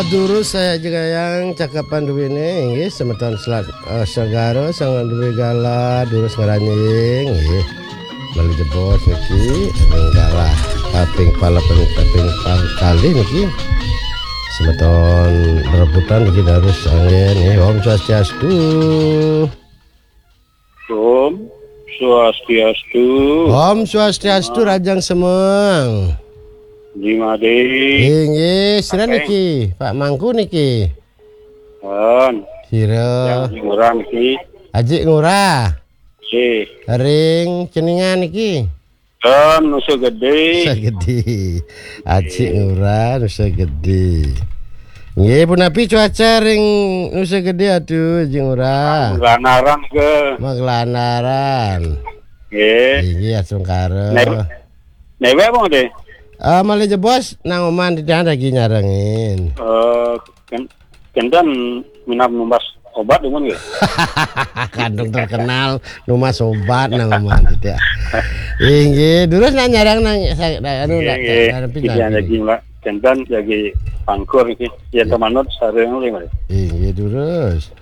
dulu saya juga yang cakapan duwi ini nggih semeton segaro sangan duwi gala dulu ngaranjing nggih. Bali jebos niki galah kaping palapan kaping kali niki. Semeton rebutan niki harus angin nggih. Om Swastiastu. Om Swastiastu. Om Swastiastu Rajang Semeng. Jimade. Nggih, sira niki, Pak Mangku niki. Sira. Ngurah niki. Aji ngurah. Si. Ring ceningan niki. Nusa gede. Nusa gede. Aji ngurah Nusa gede. Nggih, punapi cuaca ring Nusa gede atuh Aji ngurah. Maglanaran ke. Maglanaran. Nggih. Nggih, asung karo. Newe apa deh? Malah jebos nang oman tidak lagi nyarengin. Kendan minap numbas obat dengan nggih. Kandung terkenal numas obat nang oman tidak. Inggih, terus nang nyarang nang anu Iya lagi Mbak. Kendan lagi pangkur iki. Ya temanut sareng lagi. Inggih, terus.